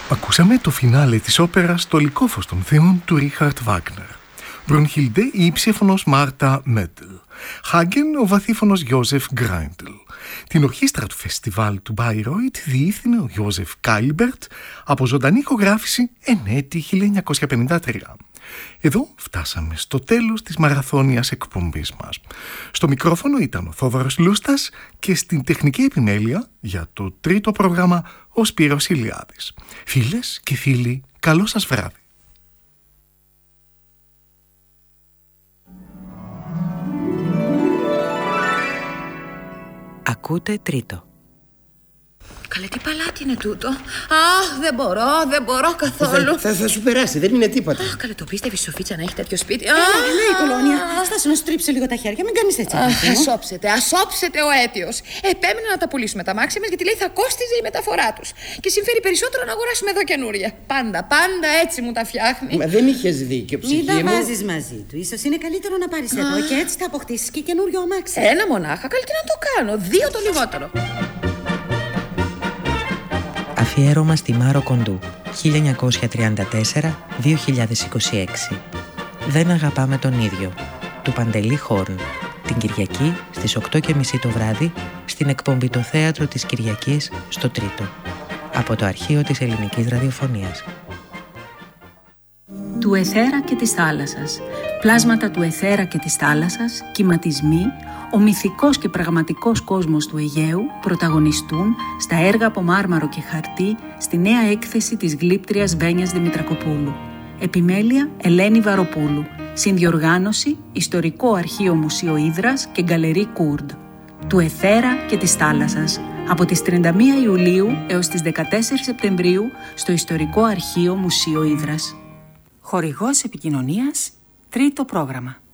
Ακούσαμε το φινάλε της όπερας «Το Λυκόφως των Θεών» του Ρίχαρτ Βάγνερ. Μπρουνχίλντε η υψήφωνος Μάρτα Μέτελ. Χάγκεν ο βαθύφωνος Γιώζεφ Γκράιντλ. Την ορχήστρα του φεστιβάλ του Μπάιρόιτ διεύθυνε ο Γιώζεφ Κάιλμπερτ από ζωντανή ηχογράφηση εν έτη 1953. Εδώ φτάσαμε στο τέλος της μαραθώνιας εκπομπής μας. Στο μικρόφωνο ήταν ο Θόδωρος Λούστας και στην τεχνική επιμέλεια για το τρίτο πρόγραμμα ο Σπύρος Ηλιάδης. Φίλες και φίλοι, καλό σας βράδυ. Ακούτε τρίτο. Καλέ, τι παλάτι είναι τούτο. Αχ, δεν μπορώ καθόλου. Θα σου περάσει, δεν είναι τίποτα. Αχ, καλέ, το πίστευες η Σοφίτσα να έχει τέτοιο σπίτι. Ναι, η Κολόνια. Στάσου να στρίψω λίγο τα χέρια, μην κάνεις έτσι. Ασόψετε ο αίτιος. Επέμεινε να τα πουλήσουμε τα μάξι μας γιατί λέει θα κόστιζε η μεταφορά τους. Και συμφέρει περισσότερο να αγοράσουμε εδώ καινούρια. Πάντα έτσι μου τα φτιάχνει. Μα δεν είχες δίκιο, ψυχή μου. Μην τα βάζεις μαζί του. Ίσως είναι καλύτερο να πάρεις εδώ και έτσι θα αποκτήσεις και καινούριο αμάξι. Ένα μονάχα, καλή, τι να το κάνω. 2 το λιγότερο. Αφιέρωμα στη Μάρο Κοντού, 1934-2026. Δεν αγαπάμε τον ίδιο, του Παντελή Χόρν. Την Κυριακή στις 8:30 το βράδυ στην εκπομπή «Το Θέατρο της Κυριακής» στο Τρίτο. Από το αρχείο της Ελληνικής Ραδιοφωνίας. Του αιθέρα και της θάλασσας. Πλάσματα του αιθέρα και της θάλασσας, κυματισμοί, ο μυθικός και πραγματικός κόσμος του Αιγαίου πρωταγωνιστούν στα έργα από μάρμαρο και χαρτί στη νέα έκθεση της γλύπτριας Βένιας Δημητρακοπούλου. Επιμέλεια Ελένη Βαροπούλου. Συνδιοργάνωση Ιστορικό Αρχείο Μουσείο Ύδρας και Γκαλερί Κούρντ. Του αιθέρα και της θάλασσας. Από τις 31 Ιουλίου έως τις 14 Σεπτεμβρίου στο Ιστορικό Αρχείο Μουσείο Ύδρας. Χορηγός επικοινωνίας, τρίτο πρόγραμμα.